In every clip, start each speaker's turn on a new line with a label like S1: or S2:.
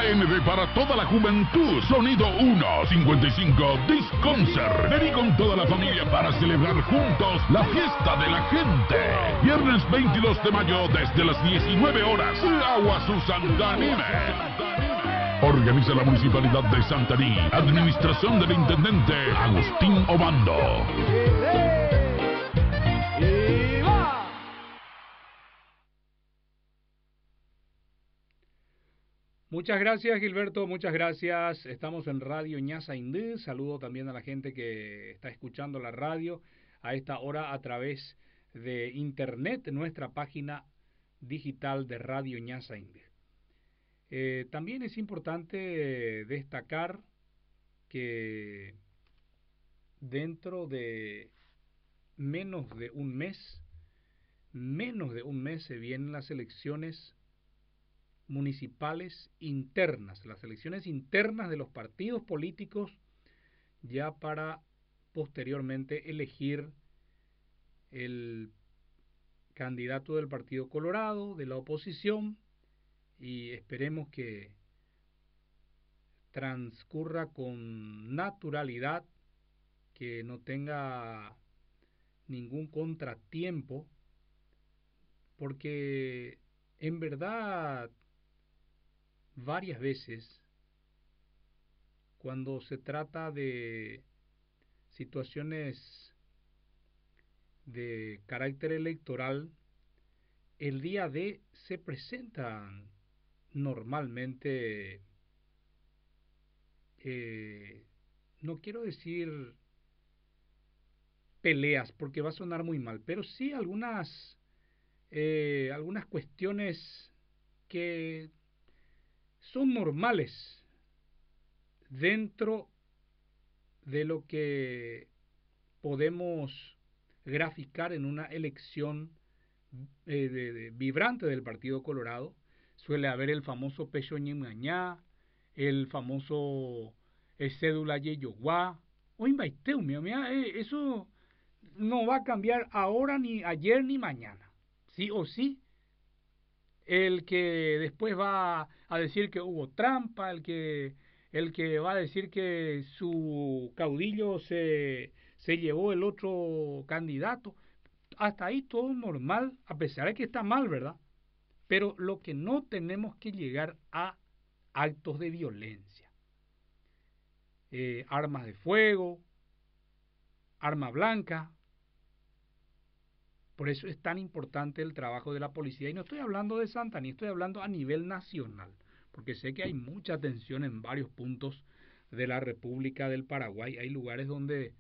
S1: DNB para toda la juventud. Sonido 155 Disconcert. Vení con toda la familia para celebrar juntos la fiesta de la gente. Viernes 22 de mayo desde las 19 horas. Aguazú Santanime. Organiza la Municipalidad de Santaní. Administración del Intendente Agustín Obando.
S2: Muchas gracias, Gilberto, muchas gracias. Estamos en Radio Ñasa Indí. Saludo también a la gente que está escuchando la radio a esta hora a través de internet, nuestra página digital de Radio Ñasa Indí. También es importante destacar que dentro de menos de un mes se vienen las elecciones municipales internas, las elecciones internas de los partidos políticos, ya para posteriormente elegir el candidato del Partido Colorado, de la oposición, y esperemos que transcurra con naturalidad, que no tenga ningún contratiempo, porque en verdad varias veces cuando se trata de situaciones de carácter electoral, el día D se presentan normalmente, no quiero decir peleas porque va a sonar muy mal, pero sí algunas cuestiones que son normales dentro de lo que podemos graficar en una elección vibrante del Partido Colorado. Suele haber el famoso pecho ñimañá, el famoso cédula yeyoguá, o invaiteu, eso no va a cambiar ahora, ni ayer, ni mañana. Sí o sí, el que después va a decir que hubo trampa, el que va a decir que su caudillo se llevó el otro candidato, hasta ahí todo normal, a pesar de que está mal, ¿verdad? Pero lo que no tenemos que llegar a actos de violencia, armas de fuego, arma blanca. Por eso es tan importante el trabajo de la policía. Y no estoy hablando de Santaní, estoy hablando a nivel nacional, porque sé que hay mucha tensión en varios puntos de la República del Paraguay. Hay lugares donde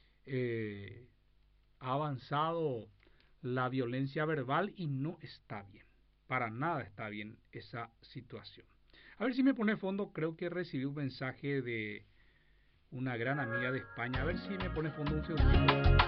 S2: ha avanzado la violencia verbal y no está bien. Para nada está bien esa situación. A ver si me pone fondo. Creo que recibí un mensaje de una gran amiga de España. A ver si me pone fondo un segundo.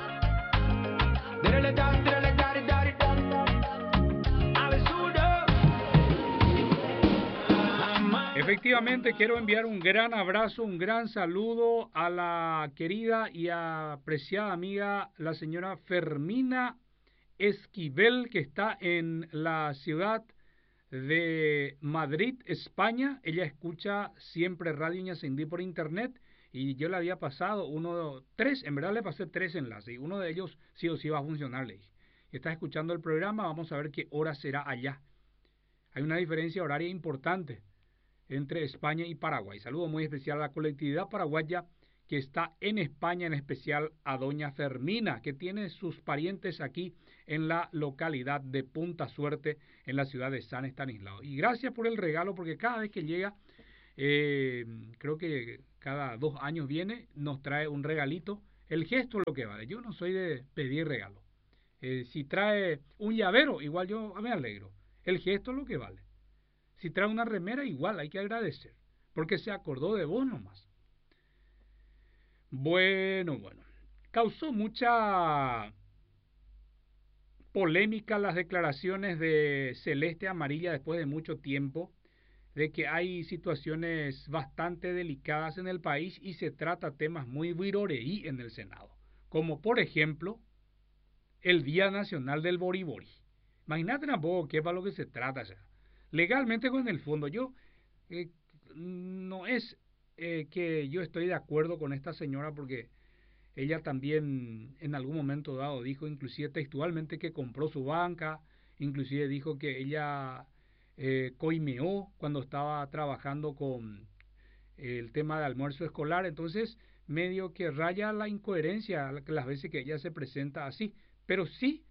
S2: Efectivamente, quiero enviar un gran abrazo, un gran saludo a la querida y apreciada amiga, la señora Fermina Esquivel, que está en la ciudad de Madrid, España. Ella escucha siempre Radio Ñasa Indí por internet, y yo le había pasado tres, en verdad le pasé 3 enlaces, y uno de ellos sí o sí va a funcionar, le dije. Está escuchando el programa, vamos a ver qué hora será allá. Hay una diferencia horaria importante entre España y Paraguay. Saludo muy especial a la colectividad paraguaya que está en España, en especial a doña Fermina, que tiene sus parientes aquí en la localidad de Punta Suerte, en la ciudad de San Estanislao. Y gracias por el regalo, porque cada vez que llega, creo que cada 2 años viene, nos trae un regalito. El gesto es lo que vale. Yo no soy de pedir regalo. Si trae un llavero, igual yo me alegro. El gesto es lo que vale. Si trae una remera, igual hay que agradecer, porque se acordó de vos nomás. Bueno, causó mucha polémica las declaraciones de Celeste Amarilla después de mucho tiempo, de que hay situaciones bastante delicadas en el país y se trata temas muy viroreí en el Senado, como por ejemplo el Día Nacional del Boribori. Imagínate tampoco qué es para lo que se trata ya. Legalmente con el fondo, yo no es que yo estoy de acuerdo con esta señora, porque ella también en algún momento dado dijo, inclusive textualmente, que compró su banca, inclusive dijo que ella coimeó cuando estaba trabajando con el tema de almuerzo escolar. Entonces medio que raya la incoherencia las veces que ella se presenta así. Pero sí,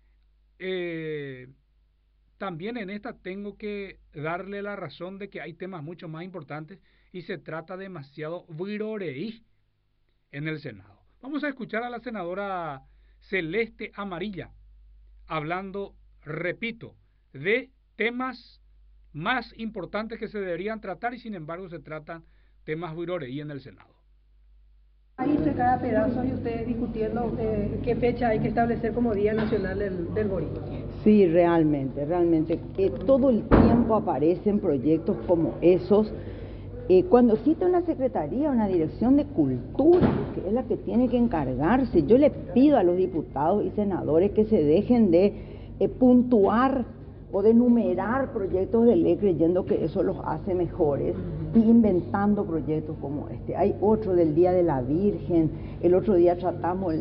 S2: también en esta tengo que darle la razón de que hay temas mucho más importantes y se trata demasiado viroreí en el Senado. Vamos a escuchar a la senadora Celeste Amarilla hablando, repito, de temas más importantes que se deberían tratar, y sin embargo se tratan temas viroreí en el Senado.
S3: Ahí se cae a pedazos y ustedes discutiendo qué fecha hay que establecer como Día Nacional del Bori.
S4: Sí, realmente, todo el tiempo aparecen proyectos como esos. Cuando existe una secretaría, una dirección de cultura, que es la que tiene que encargarse, yo le pido a los diputados y senadores que se dejen de puntuar o de numerar proyectos de ley creyendo que eso los hace mejores y inventando proyectos como este. Hay otro del Día de la Virgen, el otro día tratamos,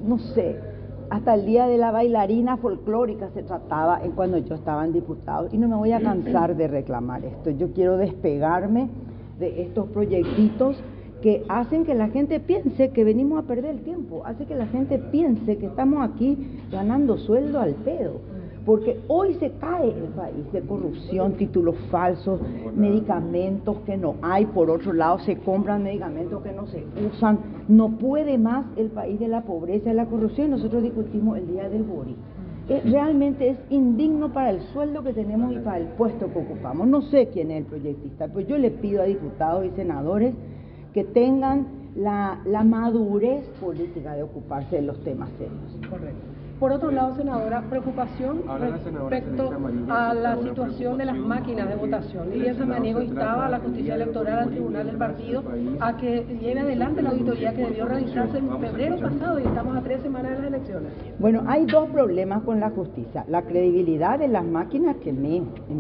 S4: hasta el Día de la Bailarina Folclórica se trataba cuando yo estaba en diputado, y no me voy a cansar de reclamar esto. Yo quiero despegarme de estos proyectitos que hacen que la gente piense que venimos a perder el tiempo, hace que la gente piense que estamos aquí ganando sueldo al pedo, porque hoy se cae el país de corrupción, títulos falsos, medicamentos que no hay, por otro lado se compran medicamentos que no se usan, no puede más el país de la pobreza y la corrupción. Nosotros discutimos el Día del Bori. Realmente es indigno para el sueldo que tenemos y para el puesto que ocupamos. No sé quién es el proyectista, pues yo le pido a diputados y senadores que tengan la madurez política de ocuparse de los temas serios.
S3: Correcto. Por otro lado, senadora, preocupación respecto a la situación de las máquinas de votación. Lidia Samaniego instaba a la justicia electoral, al tribunal del partido, a que lleve adelante la auditoría que debió realizarse en febrero pasado, y estamos a 3 semanas de las elecciones.
S4: Bueno, hay dos problemas con la justicia. La credibilidad de las máquinas, que en mí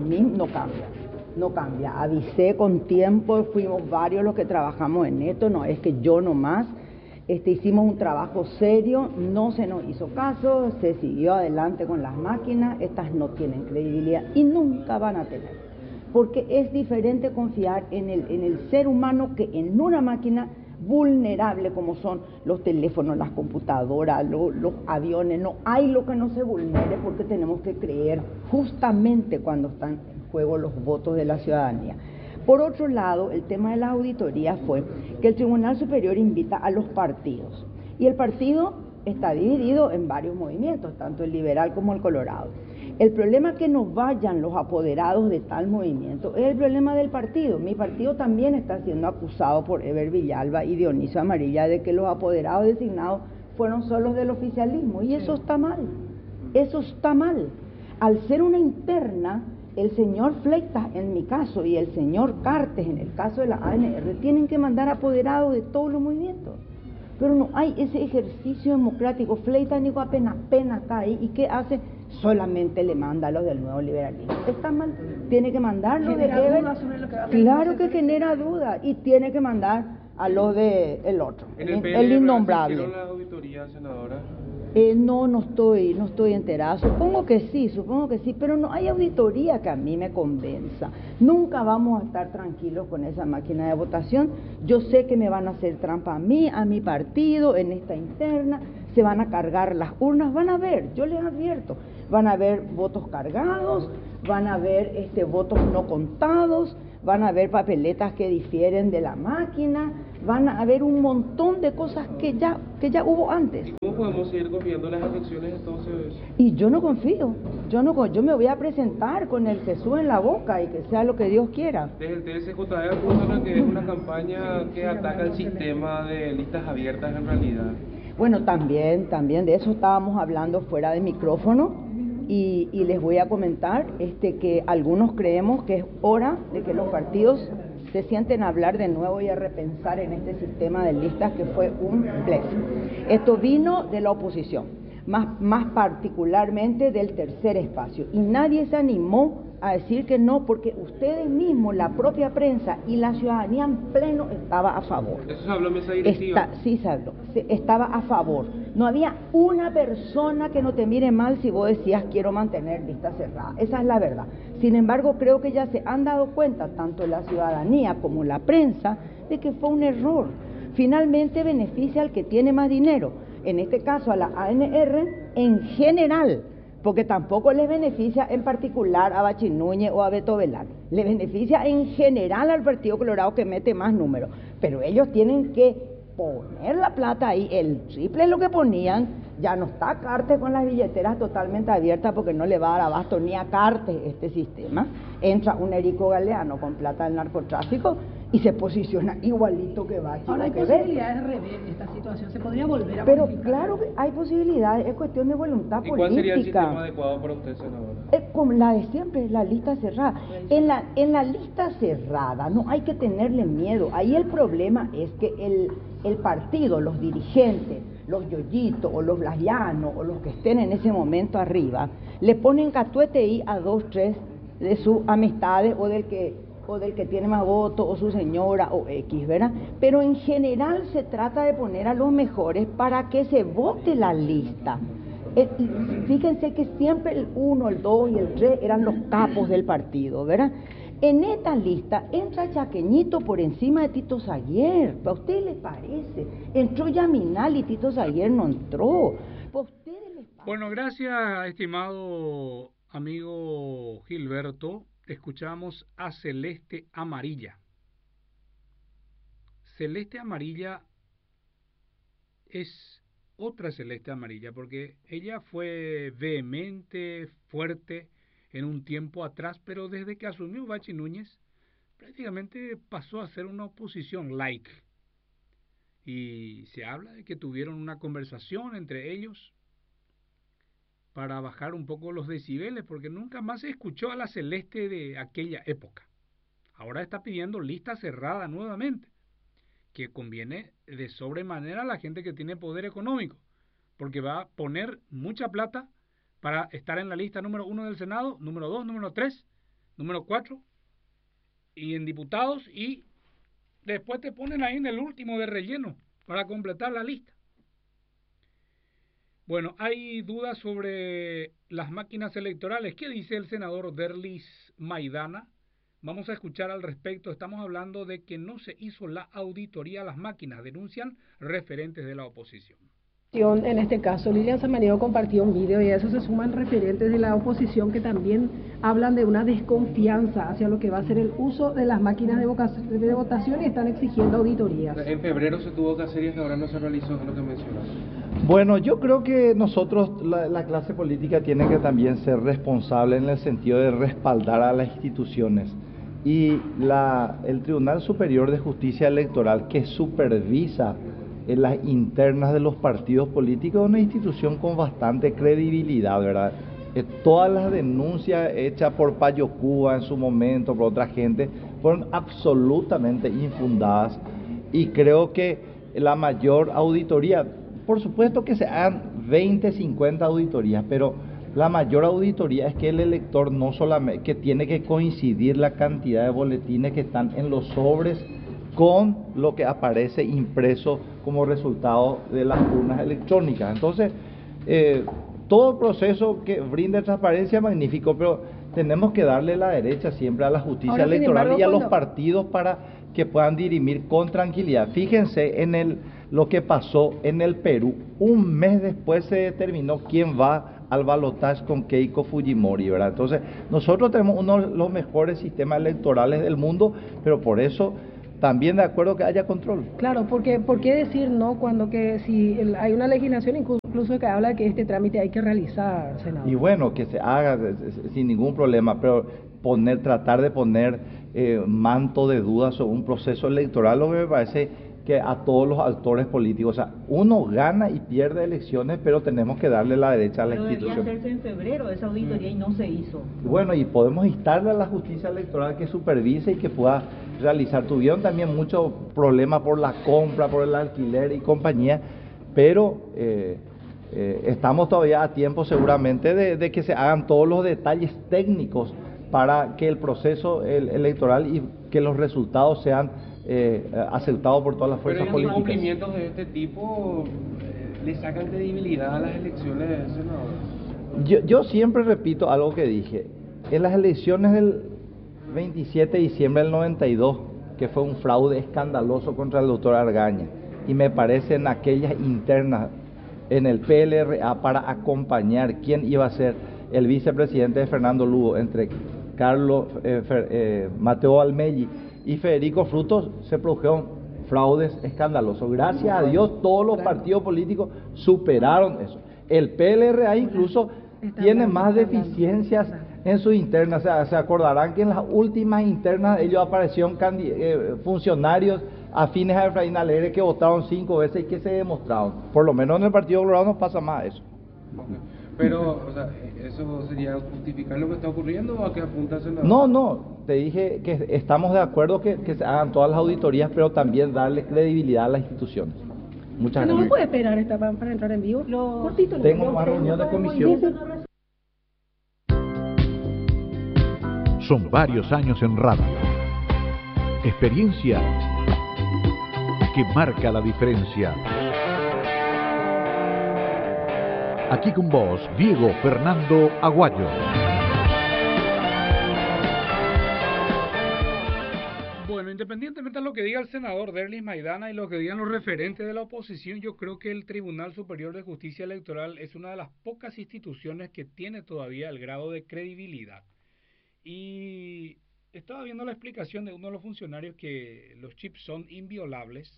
S4: no cambia. Avisé con tiempo, fuimos varios los que trabajamos en esto, no es que yo nomás. Hicimos un trabajo serio, no se nos hizo caso, se siguió adelante con las máquinas. Estas no tienen credibilidad y nunca van a tener, porque es diferente confiar en el ser humano que en una máquina vulnerable como son los teléfonos, las computadoras, los aviones. No hay lo que no se vulnere, porque tenemos que creer justamente cuando están en juego los votos de la ciudadanía. Por otro lado, el tema de las auditorías fue que el Tribunal Superior invita a los partidos, y el partido está dividido en varios movimientos, tanto el liberal como el colorado. El problema que no vayan los apoderados de tal movimiento es el problema del partido. Mi partido también está siendo acusado por Eber Villalba y Dionisio Amarilla de que los apoderados designados fueron solos del oficialismo, y eso está mal, eso está mal. Al ser una interna, el señor Fleitas en mi caso y el señor Cartes en el caso de la ANR tienen que mandar apoderados de todos los movimientos, pero no hay ese ejercicio democrático. Fleitas ni apenas está ahí, y ¿qué hace? Solamente le manda a los del nuevo liberalismo. Está mal, tiene que mandarlo de Eber, claro que genera duda, y tiene que mandar a los de el otro, el innombrable.
S5: ¿La auditoría, senadora?
S4: No estoy enterada. Supongo que sí, pero no hay auditoría que a mí me convenza. Nunca vamos a estar tranquilos con esa máquina de votación. Yo sé que me van a hacer trampa a mí, a mi partido, en esta interna. Se van a cargar las urnas, van a ver, yo les advierto, van a haber votos cargados, van a haber votos no contados, van a haber papeletas que difieren de la máquina, van a haber un montón de cosas que ya hubo antes.
S5: ¿Y cómo podemos seguir confiando en las elecciones entonces?
S4: Y yo no confío, yo me voy a presentar con el Jesús en la boca y que sea lo que Dios quiera.
S5: Desde el TSJE apuntan que es una campaña que ataca el sistema de listas abiertas en realidad.
S4: Bueno, también de eso estábamos hablando fuera de micrófono, y les voy a comentar que algunos creemos que es hora de que los partidos se sienten a hablar de nuevo y a repensar en este sistema de listas que fue un blef. Esto vino de la oposición. más particularmente del tercer espacio. Y nadie se animó a decir que no, porque ustedes mismos, la propia prensa y la ciudadanía en pleno estaba a favor.
S5: ¿Eso se habló en mesa directiva?
S4: Sí, se habló, estaba a favor. No había una persona que no te mire mal si vos decías quiero mantener lista cerrada. Esa es la verdad. Sin embargo, creo que ya se han dado cuenta, tanto la ciudadanía como la prensa, de que fue un error. Finalmente beneficia al que tiene más dinero, en este caso a la ANR en general, porque tampoco les beneficia en particular a Bachi Núñez o a Beto Velar, le beneficia en general al Partido Colorado que mete más números, pero ellos tienen que poner la plata ahí, el triple de lo que ponían. Ya no está Cartes con las billeteras totalmente abiertas porque no le va a dar abasto ni a Cartes este sistema. Entra un Erico Galeano con plata del narcotráfico y se posiciona igualito que Bachi.
S3: Ahora hay
S4: que
S3: posibilidades de rever esta situación, se podría volver a
S4: Pero
S3: modificar.
S4: claro que hay posibilidades, es cuestión de voluntad
S5: ¿Y
S4: política.
S5: cuál sería el sistema adecuado para usted, senadora?
S4: Como la de siempre, la lista cerrada. En la lista cerrada no hay que tenerle miedo. Ahí el problema es que el partido, los dirigentes, los yoyitos o los blayanos o los que estén en ese momento arriba, le ponen catuete ahí a 2, 3 de sus amistades o del que tiene más votos o su señora o X, ¿verdad? Pero en general se trata de poner a los mejores para que se vote la lista. Fíjense que siempre el 1, el 2 y el 3 eran los capos del partido, ¿verdad? En esta lista entra Chaqueñito por encima de Tito Saguier. ¿A ustedes les parece? Entró Yaminal y Tito Saguier no entró. ¿A ustedes les parece?
S2: Bueno, gracias, estimado amigo Gilberto. Escuchamos a Celeste Amarilla. Celeste Amarilla es otra Celeste Amarilla, porque ella fue vehemente, fuerte en un tiempo atrás, pero desde que asumió Bachi Núñez, prácticamente pasó a ser una oposición light. Y se habla de que tuvieron una conversación entre ellos para bajar un poco los decibeles, porque nunca más se escuchó a la Celeste de aquella época. Ahora está pidiendo lista cerrada nuevamente, que conviene de sobremanera a la gente que tiene poder económico, porque va a poner mucha plata para estar en la lista número 1 del Senado, número 2, número 3, número 4, y en diputados, y después te ponen ahí en el último de relleno para completar la lista. Bueno, hay dudas sobre las máquinas electorales. ¿Qué dice el senador Derlis Maidana? Vamos a escuchar al respecto. Estamos hablando de que no se hizo la auditoría a las máquinas, denuncian referentes de la oposición.
S3: En este caso, Lilian Samaniego compartió un video y a eso se suman referentes de la oposición que también hablan de una desconfianza hacia lo que va a ser el uso de las máquinas de votación y están exigiendo auditorías.
S5: En febrero se tuvo que hacer y hasta ahora no se realizó, es lo que mencionas.
S6: Bueno, yo creo que nosotros, la clase política, tiene que también ser responsable en el sentido de respaldar a las instituciones. Y el Tribunal Superior de Justicia Electoral, que supervisa en las internas de los partidos políticos, es una institución con bastante credibilidad, ¿verdad? Todas las denuncias hechas por Payo Cuba en su momento, por otra gente, fueron absolutamente infundadas, y creo que la mayor auditoría, por supuesto que se hagan 20, 50 auditorías, pero la mayor auditoría es que el elector no solamente, que tiene que coincidir la cantidad de boletines que están en los sobres con lo que aparece impreso como resultado de las urnas electrónicas. Entonces, todo el proceso que brinde transparencia es magnífico, pero tenemos que darle la derecha siempre a la justicia electoral y a los partidos para que puedan dirimir con tranquilidad. Fíjense en lo que pasó en el Perú. Un mes después se determinó quién va al balotaje con Keiko Fujimori, ¿verdad? Entonces, nosotros tenemos uno de los mejores sistemas electorales del mundo, pero por eso también de acuerdo que haya control.
S3: Claro, porque ¿por qué decir no cuando que si hay una legislación incluso que habla de que este trámite hay que realizar, senador?
S6: Y bueno, que se haga sin ningún problema, pero tratar de poner manto de dudas sobre un proceso electoral, lo que me parece que a todos los actores políticos, o sea, uno gana y pierde elecciones, pero tenemos que darle la derecha a la institución.
S7: Debería hacerse en febrero esa auditoría y no se hizo.
S6: Bueno, y podemos instarle a la justicia electoral que supervise y que pueda realizar. Tuvieron también mucho problema por la compra, por el alquiler y compañía, pero Estamos todavía a tiempo seguramente de que se hagan todos los detalles técnicos para que el proceso electoral y que los resultados sean aceptados por todas las fuerzas políticas.
S5: Pero incumplimientos de este tipo le sacan credibilidad a las elecciones, senador.
S6: Yo siempre repito algo que dije. En las elecciones del 27 de diciembre del 92, que fue un fraude escandaloso contra el doctor Argaña, y me parece en aquellas internas en el PLRA para acompañar quién iba a ser el vicepresidente de Fernando Lugo entre Mateo Almelli y Federico Frutos, se produjeron fraudes escandalosos. Gracias a Dios todos los partidos políticos superaron eso. El PLRA incluso tiene más deficiencias en sus internas. O sea, se acordarán que en las últimas internas ellos aparecieron funcionarios afines a Efraín Alegre que votaron 5 veces y que se demostraron. Por lo menos en el Partido Colorado no pasa más eso.
S5: Pero, o sea, ¿eso sería justificar lo que está ocurriendo o a qué apunta el senador?
S6: No, te dije que estamos de acuerdo que se hagan todas las auditorías, pero también darle credibilidad a las instituciones. Muchas gracias.
S3: ¿No puede esperar esta para entrar en vivo? Cortito.
S6: Tengo más reunión de comisión.
S8: Son varios años en radio. Experiencia que marca la diferencia. Aquí con vos, Diego Fernando Aguayo.
S2: Bueno, independientemente de lo que diga el senador Derlis Maidana y lo que digan los referentes de la oposición, yo creo que el Tribunal Superior de Justicia Electoral es una de las pocas instituciones que tiene todavía el grado de credibilidad. Y estaba viendo la explicación de uno de los funcionarios que los chips son inviolables,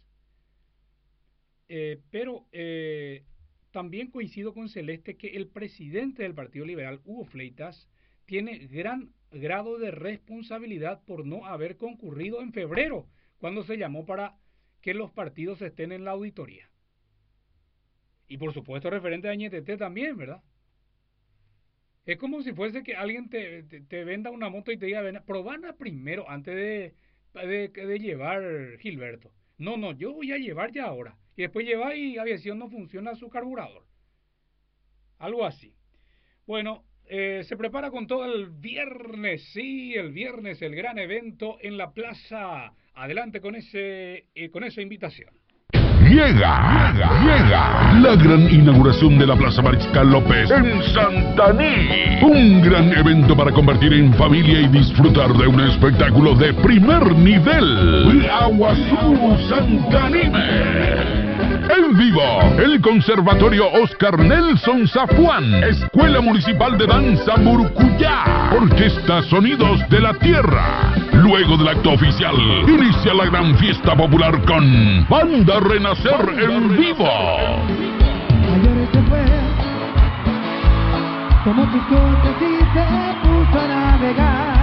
S2: pero también coincido con Celeste que el presidente del Partido Liberal, Hugo Fleitas, tiene gran grado de responsabilidad por no haber concurrido en febrero, cuando se llamó para que los partidos estén en la auditoría. Y por supuesto referente a Ñetete también, ¿verdad? Es como si fuese que alguien te venda una moto y te diga, probana primero antes de llevar Gilberto. No, yo voy a llevar ya ahora. Y después lleva y aviación no funciona su carburador. Algo así. Bueno, se prepara con todo el viernes, sí, el viernes, el gran evento en la plaza. Adelante con esa invitación.
S1: Llega la gran inauguración de la Plaza Mariscal López en Santaní. Un gran evento para convertir en familia y disfrutar de un espectáculo de primer nivel. Aguazú Santanime. En vivo, el Conservatorio Oscar Nelson Zafuán, Escuela Municipal de Danza Murucuyá, Orquesta Sonidos de la Tierra. Luego del acto oficial, inicia la gran fiesta popular con Banda Renacer en vivo.
S9: Mayores se fue, como chicote y se puso a navegar.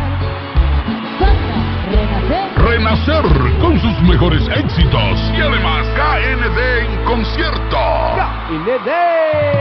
S1: Renacer con sus mejores éxitos y además KND en concierto.
S9: KND.